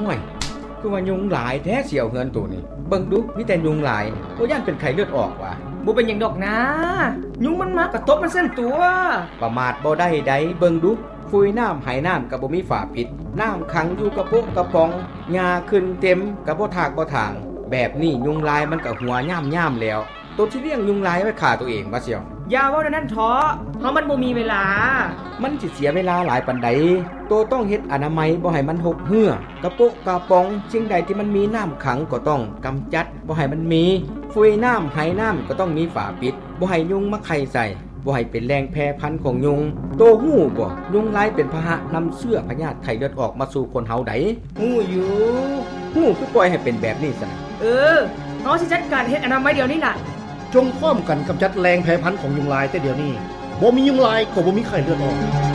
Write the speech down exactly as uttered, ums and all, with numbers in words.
ห่วยคือว่ายุงหลายแท้เสี่ยวเฮือนตัวนี้เบิ่งดูมีแต่ยุงหลายบ่ย่านเป็นไข้เลือดออกว่ะบ่เป็นหยังดอกนะยุงมันมากระตบมันเส้นตัวประมาทบ่ได้ใดเบิ่งดูฟุยน้ำไหน้ำก็บ่มีฝาปิดน้ำขังอยู่กระโปะกระป๋องหญ้าขึ้นเต็มก็บ่ทากบ่ทางแบบนี้ยุงลายมันก็หัวย่ามๆแล้วตัวที่เลี้ยงยุงลายไว้ฆ่าตัวเองว่าเสี่ยวอย่าเว้านั่นท้อเฮามันบ่มีเวลามันสิเสียเวลาหลายปานใดตัวต้องเฮ็ดอนามัยบ่ให้มันหกเหื้อกระโปะกระป๋องสิ่งใดที่มันมีน้ำขังก็ต้องกำจัดบ่ให้มันมีฟุยน้ำไหน้ำก็ต้องมีฝาปิดบ่ให้ยุงมาไข่ใส่บ่ให้เป็นแรงแพร่พันธุ์ของยุงโตฮู้บ่ยุงลายเป็นพาหะนำเชื้อพยาธิไข้เลือดออกมาสู่คนเฮาได้ฮู้อยู่ฮู้คือปล่อยให้เป็นแบบนี้ซะนะเออเฮาสิจัดการเฮ็ดอนามัยเดี๋ยวนี้ล่ะจงพร้อมกันกำจัดแรงแพร่พันธุ์ของยุงลายแต่เดี๋ยวนี้บ่มียุงลายก็บ่มีไข้เลือดออก